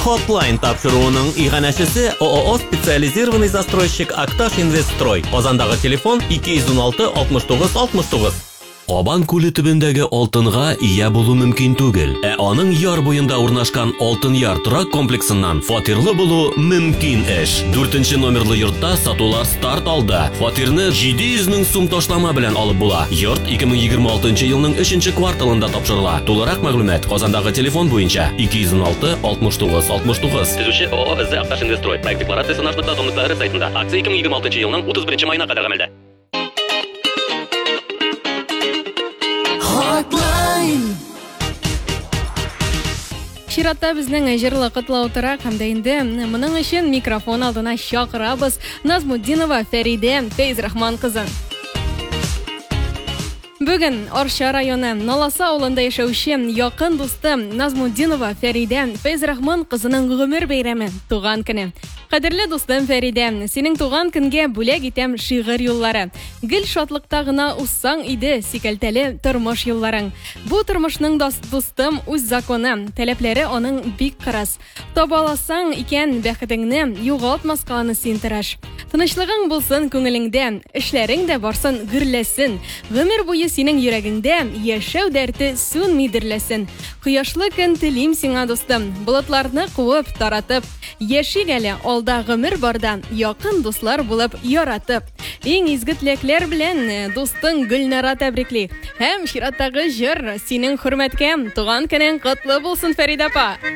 Hotline тапшыруының иганәчесе ООО специализированный застройщик Акташ Инвестстрой. Казандагы телефон 216 69 69. Кабан күле төбендәге алтынга ия булу мөмкин түгел. Аның яр буенда урнашкан Алтын яр торак комплексыннан фатирлы булу мөмкин эш. 4-нче номерлы йортта сатулар старт алды. Фатирны 700 мең сум ташлама белән алып була. Йорт 2026 елның 3-нче кварталында тапшырыла. Тулырак мәгълүмат Казандагы телефон буенча 216 69 69. Төзүче ООО Акташ Инвестстрой. Проект декларациясе наш нокта сайтында. Акция 2026 елның 31 майына кадәр гамәлдә. Чиратта безнең җырлы котлау тора һәм дә инде моның өчен микрофон алдына чакырабыз Назмутдинова Фәридә Фәйзрахман кызын. Бүген Арча районы Наласа авылында яшәүче якын дустым Назмутдинова Фәридә Фәйзрахман кызының гомер бәйрәме, туган көне. Кадерле дустым Фәридә, синең туган көнгә бүләк итәм шигырь юллары. Гел шатлыкта гына уссаң иде сикәлтәле тормыш юлларың. Бу тормышның дустым үз законы, таләпләре аның бик кырыс. Табаласаң икән бәхетеңне, югалтмаска аны син тырыш. Тынычлыгың булсын күңелеңдә, эшләрең дә барсын гөрләсен. Гомер буе синең йөрәгеңдә яшәү дәрте сүнми дөрләсен. Кояшлы көн телим сиңа дустым, болытларны куып таратып, яшик әле алда гомер барда, якын дуслар булып яратып. Иң изге теләкләр белән дустың Гөлнара тәбрикли. Һәм чираттагы җыр синең хөрмәткә туган көнең котлы булсын Фәридә апа.